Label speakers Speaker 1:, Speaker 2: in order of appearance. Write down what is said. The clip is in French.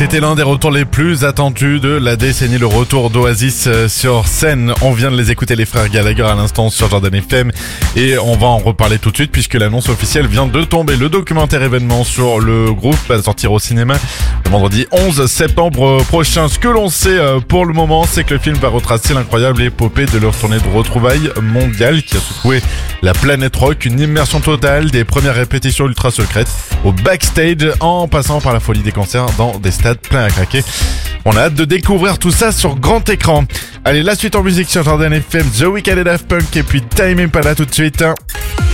Speaker 1: C'était l'un des retours les plus attendus de la décennie, le retour d'Oasis sur scène. On vient de les écouter, les frères Gallagher, à l'instant sur Jordan FM, et on va en reparler tout de suite puisque l'annonce officielle vient de tomber. Le documentaire événement sur le groupe va sortir au cinéma le vendredi 11 septembre prochain. Ce que l'on sait pour le moment, c'est que le film va retracer l'incroyable épopée de leur tournée de retrouvailles mondiale qui a secoué la planète rock. Une immersion totale des premières répétitions ultra secrètes au backstage en passant par la folie des concerts dans des stades pleins à craquer. On a hâte de découvrir tout ça sur grand écran. Allez, la suite en musique sur Jordan FM, The Weeknd et Daft Punk, et puis Tame Impala tout de suite.